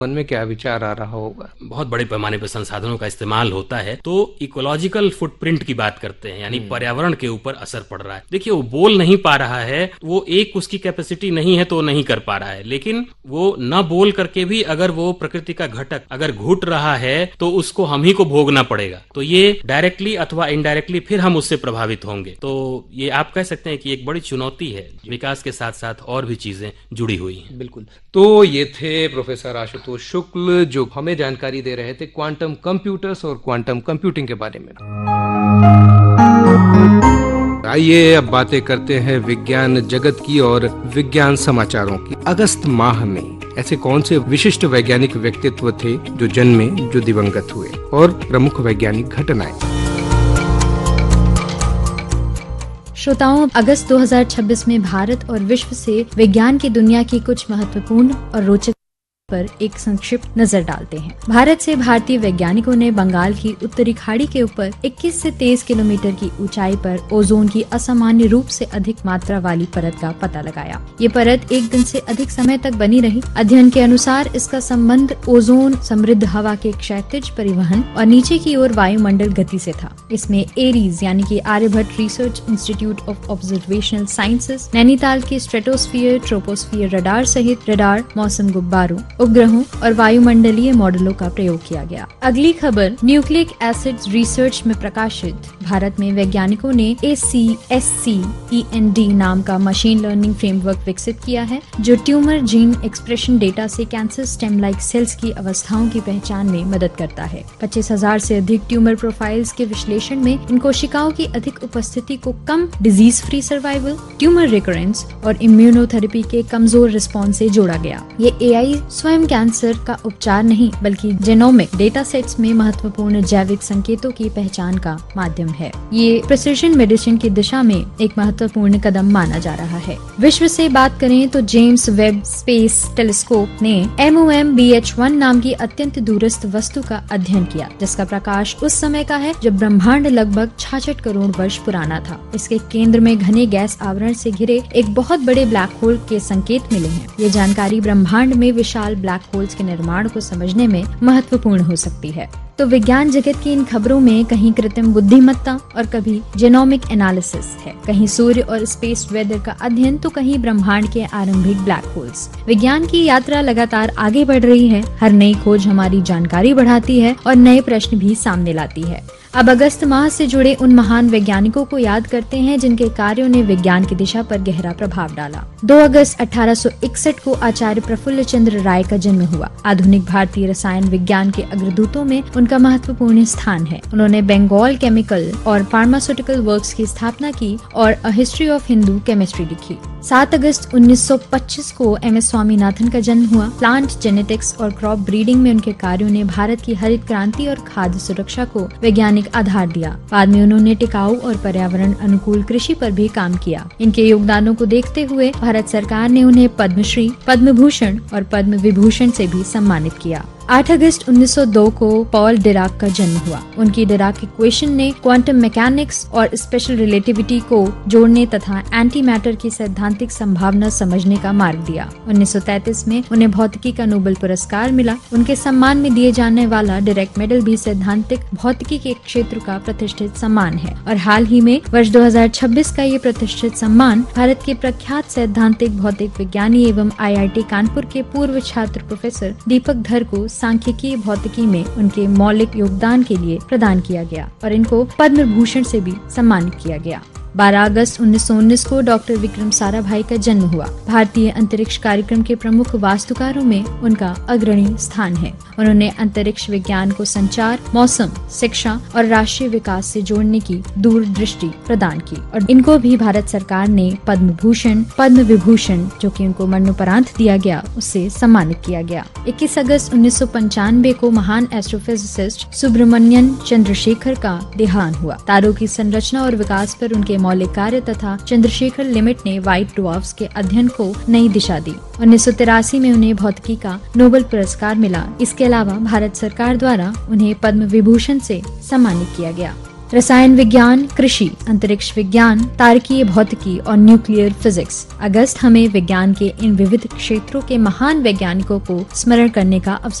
मन में क्या विचार आ रहा होगा? बहुत बड़े पैमाने पर संसाधनों का इस्तेमाल होता है, तो इकोलॉजिकल फुटप्रिंट की बात करते हैं, यानी पर्यावरण के ऊपर असर पड़ रहा है। देखिए, वो बोल नहीं पा रहा है, वो एक उसकी कैपेसिटी नहीं है तो वो नहीं कर पा रहा है, लेकिन वो न बोल करके भी अगर वो प्रकृति का घटक अगर घुट रहा है तो उसको हम ही को भोगना पड़ेगा। तो ये डायरेक्टली अथवा इनडायरेक्टली फिर हम उससे प्रभावित होंगे। तो ये आप कह सकते हैं कि एक बड़ी चुनौती है, विकास के साथ साथ और भी चीजें जुड़ी हुई हैं। बिल्कुल। तो ये थे प्रोफेसर आशुतोष शुक्ल, जो हमें जानकारी दे रहे थे क्वांटम कंप्यूटर्स और क्वांटम कंप्यूटिंग के बारे में। आइए अब बातें करते हैं विज्ञान जगत की और विज्ञान समाचारों की। अगस्त माह में ऐसे कौन से विशिष्ट वैज्ञानिक व्यक्तित्व थे जो जन्मे, जो दिवंगत हुए, और प्रमुख वैज्ञानिक घटनाएं। श्रोताओं, अगस्त 2026 में भारत और विश्व से विज्ञान की दुनिया की कुछ महत्वपूर्ण और रोचक पर एक संक्षिप्त नजर डालते हैं। भारत से भारतीय वैज्ञानिकों ने बंगाल की उत्तरी खाड़ी के ऊपर 21 से 23 किलोमीटर की ऊंचाई पर ओजोन की असामान्य रूप से अधिक मात्रा वाली परत का पता लगाया। ये परत एक दिन से अधिक समय तक बनी रही। अध्ययन के अनुसार इसका संबंध ओजोन समृद्ध हवा के क्षैतिज परिवहन और नीचे की ओर वायुमंडल गति से था। इसमें एरीज यानी कि Aryabhata research institute of observational sciences, Nainital के स्ट्रेटोस्फीयर ट्रोपोस्फीयर रडार सहित रडार, मौसम गुब्बारों, उपग्रहों और वायुमंडलीय मॉडलों का प्रयोग किया गया। अगली खबर न्यूक्लिक एसिड्स रिसर्च में प्रकाशित। भारत में वैज्ञानिकों ने ACSC-END नाम का मशीन लर्निंग फ्रेमवर्क विकसित किया है, जो ट्यूमर जीन एक्सप्रेशन डेटा से कैंसर स्टेम लाइक सेल्स की अवस्थाओं की पहचान में मदद करता है। 25,000 से अधिक ट्यूमर प्रोफाइल्स के विश्लेषण में इन कोशिकाओं की अधिक उपस्थिति को कम disease free survival, tumour recurrence और इम्यूनोथेरेपी के कमजोर रिस्पॉन्स से जोड़ा गया। ये AI स्वयं कैंसर का उपचार नहीं, बल्कि जेनोमिक डेटा सेट्स में महत्वपूर्ण जैविक संकेतों की पहचान का माध्यम है। ये प्रिसिजन मेडिसिन की दिशा में एक महत्वपूर्ण कदम माना जा रहा है। विश्व से बात करें तो जेम्स वेब स्पेस टेलीस्कोप ने MOMB-H1 नाम की अत्यंत दूरस्थ वस्तु का अध्ययन किया, जिसका प्रकाश उस समय का है जब ब्रह्मांड लगभग 66 करोड़ वर्ष पुराना था। इसके केंद्र में घने गैस आवरण से घिरे एक बहुत बड़े ब्लैक होल के संकेत मिले हैं। ये जानकारी ब्रह्मांड में विशाल ब्लैक होल्स के निर्माण को समझने में महत्वपूर्ण हो सकती है। तो विज्ञान जगत की इन खबरों में कहीं कृत्रिम बुद्धिमत्ता और कभी जेनोमिक एनालिसिस है, कहीं सूर्य और स्पेस वेदर का अध्ययन तो कहीं ब्रह्मांड के आरंभिक ब्लैक होल्स। विज्ञान की यात्रा लगातार आगे बढ़ रही है। हर नई खोज हमारी जानकारी बढ़ाती है और नए प्रश्न भी सामने लाती है। अब अगस्त माह से जुड़े उन महान वैज्ञानिकों को याद करते हैं जिनके कार्यों ने विज्ञान की दिशा पर गहरा प्रभाव डाला। 2 अगस्त 1861 को आचार्य प्रफुल्ल चंद्र राय का जन्म हुआ। आधुनिक भारतीय रसायन विज्ञान के अग्रदूतों में उनका महत्वपूर्ण स्थान है। उन्होंने बंगाल केमिकल और फार्मास्यूटिकल वर्क्स की स्थापना की और a history of Hindu chemistry लिखी। 7 अगस्त 1925 को MS स्वामीनाथन का जन्म हुआ। प्लांट जेनेटिक्स और क्रॉप ब्रीडिंग में उनके कार्यों ने भारत की हरित क्रांति और खाद्य सुरक्षा को वैज्ञानिक आधार दिया। बाद में उन्होंने टिकाऊ और पर्यावरण अनुकूल कृषि पर भी काम किया। इनके योगदानों को देखते हुए भारत सरकार ने उन्हें पद्मश्री, पद्म भूषण और पद्म विभूषण से भी सम्मानित किया। 8 अगस्त 1902 को पॉल डिराक का जन्म हुआ। उनकी डिराक इक्वेशन ने क्वांटम मैकेनिक्स और स्पेशल रिलेटिविटी को जोड़ने तथा एंटी मैटर की सैद्धांतिक संभावना समझने का मार्ग दिया। 1933 में उन्हें भौतिकी का नोबेल पुरस्कार मिला। उनके सम्मान में दिए जाने वाला डायरेक्ट मेडल भी सैद्धांतिक भौतिकी के क्षेत्र का प्रतिष्ठित सम्मान है। और हाल ही में वर्ष 2026 का ये प्रतिष्ठित सम्मान भारत के प्रख्यात सैद्धांतिक भौतिक विज्ञानी एवं IIT कानपुर के पूर्व छात्र प्रोफेसर दीपक धर को सांख्यिकी भौतिकी में उनके मौलिक योगदान के लिए प्रदान किया गया और इनको पद्म भूषण से भी सम्मानित किया गया। 12 अगस्त 1919 को डॉक्टर विक्रम साराभाई का जन्म हुआ। भारतीय अंतरिक्ष कार्यक्रम के प्रमुख वास्तुकारों में उनका अग्रणी स्थान है। उन्होंने अंतरिक्ष विज्ञान को संचार, मौसम, शिक्षा और राष्ट्रीय विकास से जोड़ने की दूरदृष्टि प्रदान की और इनको भी भारत सरकार ने पद्म भूषण, पद्म विभूषण, जो कि उनको मरणोपरांत दिया गया, उससे सम्मानित किया गया। 21 अगस्त 1995 को महान एस्ट्रोफिजिसिस्ट सुब्रमण्यन चंद्रशेखर का देहांत हुआ। तारों की संरचना और विकास पर उनके मौलिक कार्य तथा चंद्रशेखर लिमिट ने व्हाइट ड्वार्फ्स के अध्ययन को नई दिशा दी। 1983 में उन्हें भौतिकी का नोबेल पुरस्कार मिला। इसके अलावा भारत सरकार द्वारा उन्हें पद्म विभूषण से सम्मानित किया गया। रसायन विज्ञान, कृषि, अंतरिक्ष विज्ञान, तारकीय भौतिकी और न्यूक्लियर फिजिक्स। अगस्त हमें विज्ञान के इन विविध क्षेत्रों के महान वैज्ञानिकों को स्मरण करने का अवसर